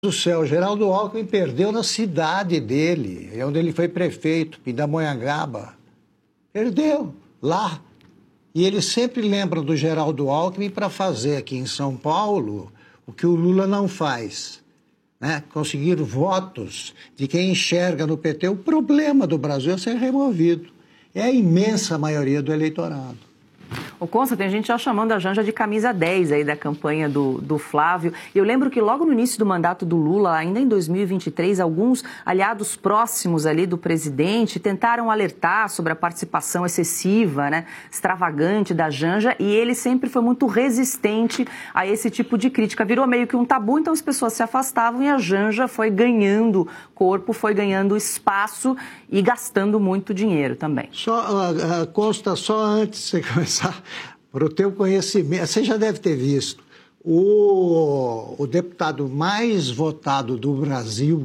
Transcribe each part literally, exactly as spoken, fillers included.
do céu, Geraldo Alckmin perdeu na cidade dele, onde ele foi prefeito, Pindamonhangaba. Perdeu lá. E eles sempre lembram do Geraldo Alckmin para fazer aqui em São Paulo o que o Lula não faz, né? Conseguir votos de quem enxerga no P T o problema do Brasil a ser removido. É a imensa maioria do eleitorado. O Consta, tem gente já chamando a Janja de camisa dez aí da campanha do, do Flávio. E eu lembro que logo no início do mandato do Lula, ainda em dois mil e vinte e três, alguns aliados próximos ali do presidente tentaram alertar sobre a participação excessiva, né, extravagante da Janja, e ele sempre foi muito resistente a esse tipo de crítica. Virou meio que um tabu, então as pessoas se afastavam e a Janja foi ganhando corpo, foi ganhando espaço e gastando muito dinheiro também. Só, uh, uh, Consta, só antes de você começar, para o teu conhecimento, você já deve ter visto, o, o deputado mais votado do Brasil,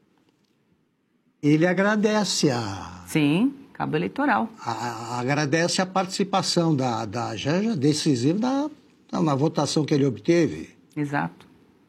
ele agradece a... Sim, cabo eleitoral. A, agradece a participação da, da Janja, decisiva na, na votação que ele obteve. Exato.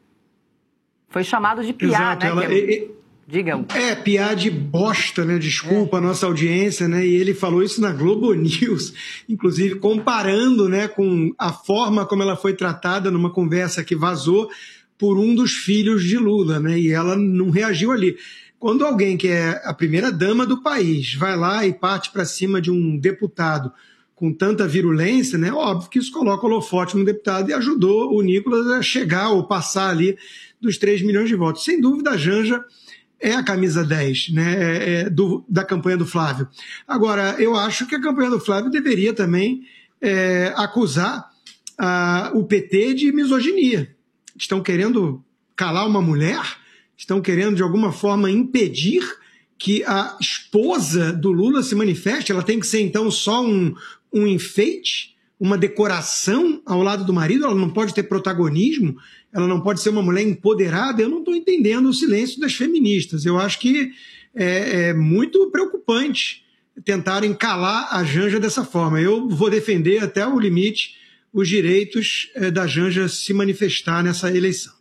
Foi chamado de piá, Exato, né? ela, que é... e, Diga. É, piá de bosta, né? Desculpa a nossa audiência, né? E ele falou isso na Globo News, inclusive comparando, né, com a forma como ela foi tratada numa conversa que vazou por um dos filhos de Lula, né? E ela não reagiu ali. Quando alguém que é a primeira dama do país vai lá e parte para cima de um deputado com tanta virulência, né? Óbvio que isso coloca o holofote no deputado e ajudou o Nicolas a chegar ou passar ali dos três milhões de votos. Sem dúvida, a Janja é a camisa dez, né, é, é, do, da campanha do Flávio. Agora, eu acho que a campanha do Flávio deveria também é, acusar a, o P T de misoginia. Estão querendo calar uma mulher, estão querendo, de alguma forma, impedir que a esposa do Lula se manifeste. Ela tem que ser, então, só um, um enfeite, uma decoração ao lado do marido, ela não pode ter protagonismo, ela não pode ser uma mulher empoderada. Eu não estou entendendo o silêncio das feministas. Eu acho que é, é muito preocupante tentarem calar a Janja dessa forma. Eu vou defender até o limite os direitos é, da Janja se manifestar nessa eleição.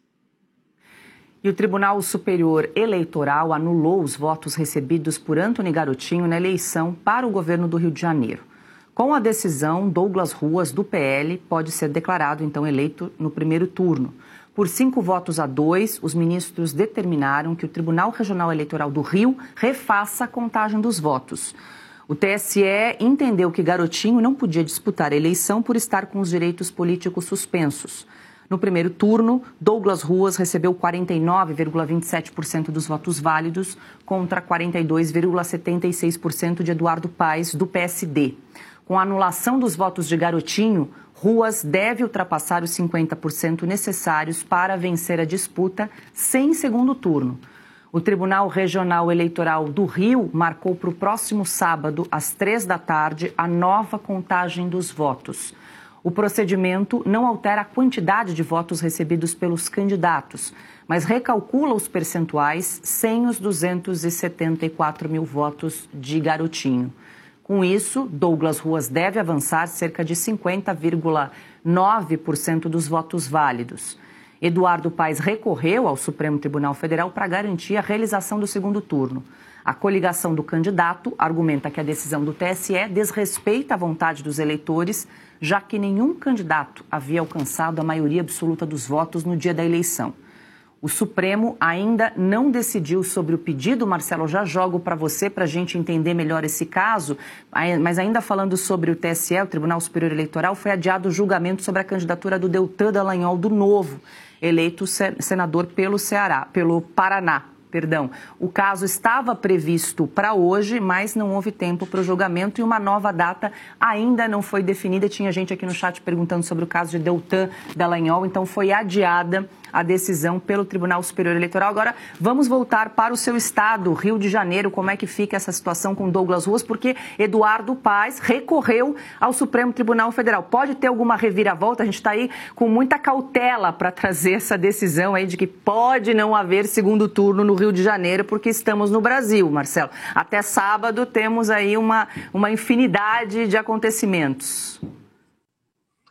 E o Tribunal Superior Eleitoral anulou os votos recebidos por Antony Garotinho na eleição para o governo do Rio de Janeiro. Com a decisão, Douglas Ruas, do P L, pode ser declarado, então, eleito no primeiro turno. Por cinco votos a dois, os ministros determinaram que o Tribunal Regional Eleitoral do Rio refaça a contagem dos votos. O T S E entendeu que Garotinho não podia disputar a eleição por estar com os direitos políticos suspensos. No primeiro turno, Douglas Ruas recebeu quarenta e nove vírgula vinte e sete por cento dos votos válidos contra quarenta e dois vírgula setenta e seis por cento de Eduardo Paes, do P S D. Com a anulação dos votos de Garotinho, Ruas deve ultrapassar os cinquenta por cento necessários para vencer a disputa sem segundo turno. O Tribunal Regional Eleitoral do Rio marcou para o próximo sábado, às três da tarde, a nova contagem dos votos. O procedimento não altera a quantidade de votos recebidos pelos candidatos, mas recalcula os percentuais sem os duzentos e setenta e quatro mil votos de Garotinho. Com isso, Douglas Ruas deve avançar cerca de cinquenta vírgula nove por cento dos votos válidos. Eduardo Paes recorreu ao Supremo Tribunal Federal para garantir a realização do segundo turno. A coligação do candidato argumenta que a decisão do T S E desrespeita a vontade dos eleitores, já que nenhum candidato havia alcançado a maioria absoluta dos votos no dia da eleição. O Supremo ainda não decidiu sobre o pedido. Marcelo, eu já jogo para você para a gente entender melhor esse caso, mas ainda falando sobre o T S E, o Tribunal Superior Eleitoral, foi adiado o julgamento sobre a candidatura do Deltan Dallagnol do Novo, eleito senador pelo Ceará, pelo Paraná. Perdão, o caso estava previsto para hoje, mas não houve tempo para o julgamento e uma nova data ainda não foi definida. Tinha gente aqui no chat perguntando sobre o caso de Deltan Dallagnol, então foi adiada a decisão pelo Tribunal Superior Eleitoral. Agora, vamos voltar para o seu estado, Rio de Janeiro. Como é que fica essa situação com Douglas Ruas? Porque Eduardo Paes recorreu ao Supremo Tribunal Federal. Pode ter alguma reviravolta? A gente está aí com muita cautela para trazer essa decisão aí de que pode não haver segundo turno no Rio de Janeiro, porque estamos no Brasil, Marcelo. Até sábado temos aí uma, uma infinidade de acontecimentos.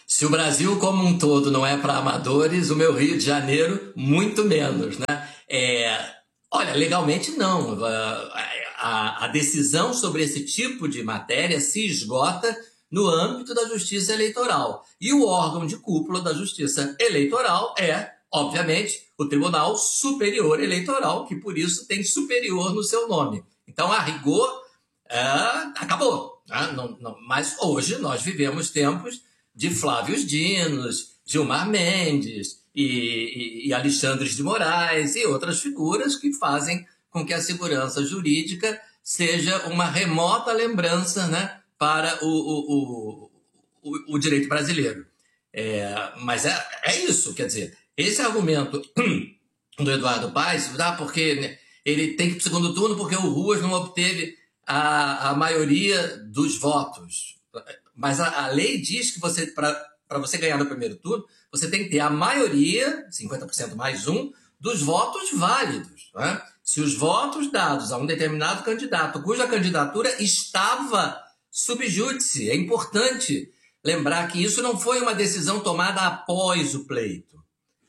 Se o Brasil como um todo não é para amadores, o meu Rio de Janeiro muito menos, né? É, olha, legalmente não. A, a, a decisão sobre esse tipo de matéria se esgota no âmbito da Justiça Eleitoral. E o órgão de cúpula da Justiça Eleitoral é, obviamente, o Tribunal Superior Eleitoral, que por isso tem superior no seu nome. Então, a rigor, é, acabou. Né? Não, não, mas hoje nós vivemos tempos de Flávio Dinos, Gilmar Mendes e, e, e Alexandre de Moraes e outras figuras que fazem com que a segurança jurídica seja uma remota lembrança, né, para o, o, o, o direito brasileiro. É, mas é, é isso, quer dizer, esse argumento do Eduardo Paes, dá porque ele tem que ir para o segundo turno porque o Ruas não obteve a, a maioria dos votos. Mas a, a lei diz que você, para você ganhar no primeiro turno, você tem que ter a maioria, cinquenta por cento mais um, dos votos válidos. Né? Se os votos dados a um determinado candidato, cuja candidatura estava sub júdice, é importante lembrar que isso não foi uma decisão tomada após o pleito.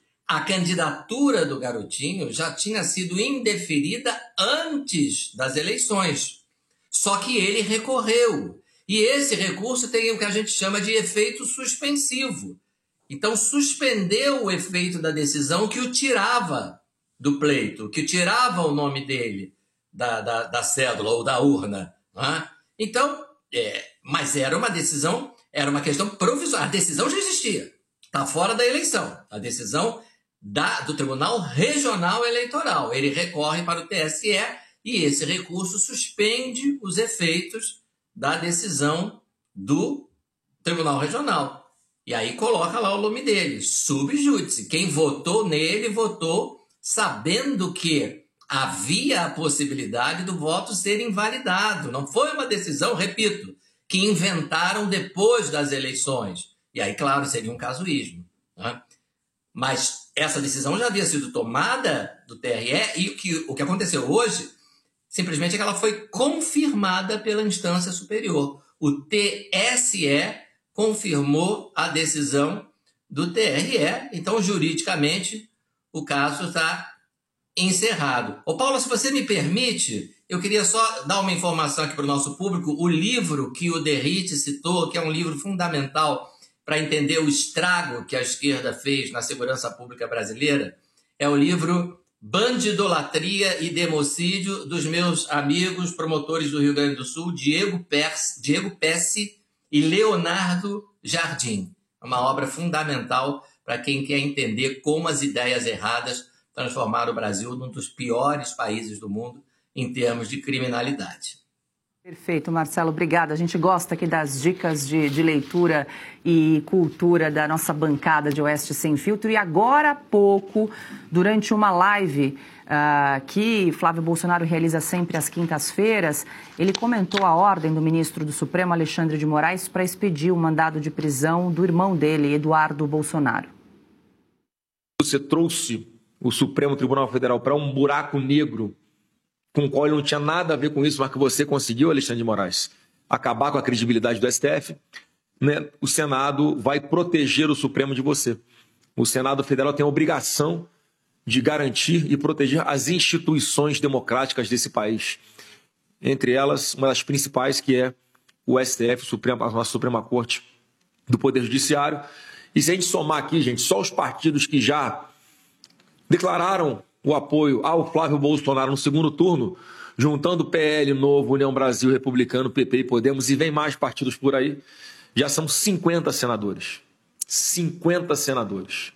A candidatura do garotinho já tinha sido indeferida antes das eleições. Só que ele recorreu. E esse recurso tem o que a gente chama de efeito suspensivo. Então, suspendeu o efeito da decisão que o tirava do pleito, que tirava o nome dele da, da, da cédula ou da urna. Né? Então, é, mas era uma decisão, era uma questão provisória. A decisão já existia, está fora da eleição. A decisão da, do Tribunal Regional Eleitoral. Ele recorre para o T S E e esse recurso suspende os efeitos da decisão do Tribunal Regional. E aí coloca lá o nome dele, sub júdice. Quem votou nele, votou sabendo que havia a possibilidade do voto ser invalidado. Não foi uma decisão, repito, que inventaram depois das eleições. E aí, claro, seria um casuísmo. Né? Mas essa decisão já havia sido tomada do T R E e o que, o que aconteceu hoje simplesmente é que ela foi confirmada pela instância superior. O T S E confirmou a decisão do T R E, então, juridicamente, o caso está encerrado. Ô, Paula, se você me permite, eu queria só dar uma informação aqui para o nosso público. O livro que o Derrite citou, que é um livro fundamental para entender o estrago que a esquerda fez na segurança pública brasileira, é o livro Bandidolatria e Democídio, dos meus amigos promotores do Rio Grande do Sul, Diego Pesce, Diego Pesce e Leonardo Jardim. É uma obra fundamental para quem quer entender como as ideias erradas transformaram o Brasil num dos piores países do mundo em termos de criminalidade. Perfeito, Marcelo, obrigada. A gente gosta aqui das dicas de, de leitura e cultura da nossa bancada de Oeste Sem Filtro. E agora há pouco, durante uma live uh, que Flávio Bolsonaro realiza sempre às quintas-feiras, ele comentou a ordem do ministro do Supremo, Alexandre de Moraes, para expedir o mandado de prisão do irmão dele, Eduardo Bolsonaro. Você trouxe o Supremo Tribunal Federal para um buraco negro com o qual ele não tinha nada a ver com isso, mas que você conseguiu, Alexandre de Moraes, acabar com a credibilidade do S T F, né? O Senado vai proteger o Supremo de você. O Senado Federal tem a obrigação de garantir e proteger as instituições democráticas desse país. Entre elas, uma das principais, que é o S T F, o Supremo, a nossa Suprema Corte do Poder Judiciário. E se a gente somar aqui, gente, só os partidos que já declararam o apoio ao Flávio Bolsonaro no segundo turno, juntando P L, Novo, União Brasil, Republicano, P P e Podemos, e vem mais partidos por aí, já são cinquenta senadores. cinquenta senadores.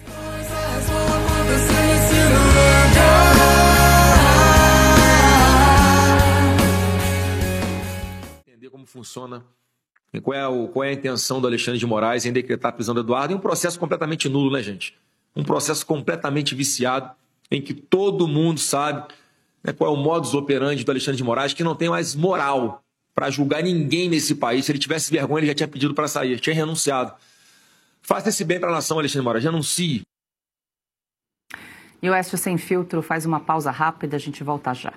Entender como funciona, qual é, o, qual é a intenção do Alexandre de Moraes em decretar a prisão do Eduardo, e um processo completamente nulo, né, gente? Um processo completamente viciado, em que todo mundo sabe, né, qual é o modus operandi do Alexandre de Moraes, que não tem mais moral para julgar ninguém nesse país. Se ele tivesse vergonha, ele já tinha pedido para sair, tinha renunciado. Faça esse bem para a nação, Alexandre de Moraes, renuncie. E o Oeste Sem Filtro faz uma pausa rápida, a gente volta já.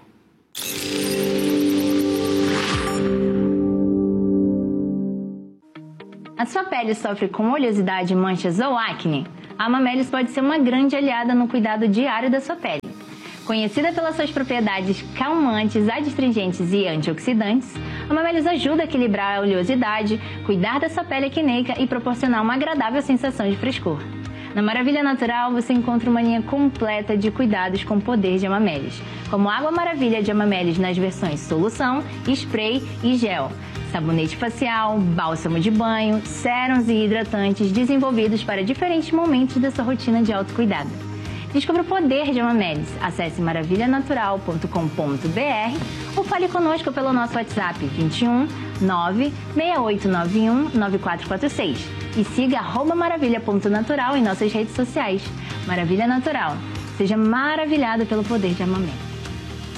A sua pele sofre com oleosidade, manchas ou acne? A Amamelis pode ser uma grande aliada no cuidado diário da sua pele. Conhecida pelas suas propriedades calmantes, adstringentes e antioxidantes, a Amamelis ajuda a equilibrar a oleosidade, cuidar da sua pele acneica e proporcionar uma agradável sensação de frescor. Na Maravilha Natural, você encontra uma linha completa de cuidados com o poder de Amamelis, como Água Maravilha de Amamelis nas versões solução, spray e gel, sabonete facial, bálsamo de banho, sérums e hidratantes desenvolvidos para diferentes momentos da sua rotina de autocuidado. Descubra o poder de Amamelis. Acesse maravilha natural ponto com ponto b r ou fale conosco pelo nosso WhatsApp vinte e um, nove, seis oito nove um, nove quatro quatro seis e siga arroba maravilha ponto natural em nossas redes sociais. Maravilha Natural. Seja maravilhado pelo poder de Amamelis.